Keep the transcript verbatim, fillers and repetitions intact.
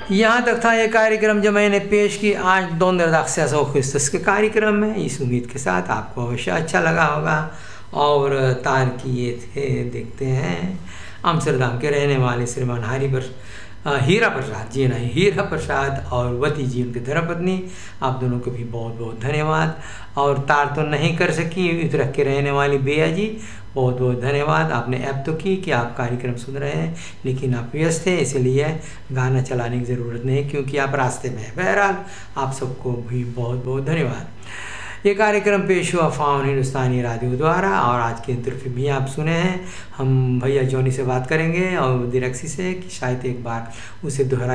यहाँ तक था ये कार्यक्रम जो मैंने पेश की आज donderdagsच्या खुस्तस के कार्यक्रम में। इस उम्मीद के साथ आपको अवश्य अच्छा लगा होगा। और तार किए थे देखते हैं अम्स्टरडाम के रहने वाले श्रीमान हरि पर हीरा प्रसाद जी नहीं हीरा प्रसाद और वती जी उनके धर्मपत्नी, आप दोनों को भी बहुत बहुत धन्यवाद। और तार तो नहीं कर सकी उतरक के रहने वाली बेया जी, बहुत बहुत धन्यवाद। आपने ऐप तो की कि आप कार्यक्रम सुन रहे हैं लेकिन आप व्यस्त थे, इसलिए गाना चलाने की ज़रूरत नहीं क्योंकि आप रास्ते में हैं। बहरहाल आप सबको भी बहुत बहुत धन्यवाद। ये कार्यक्रम पेश हुआ फाउन हिंदुस्तानी रेडियो द्वारा और आज के इंटरव्यू भी आप सुने हैं। हम भैया जॉनी से बात करेंगे और दिरक्सी से कि शायद एक बार उसे दोहरा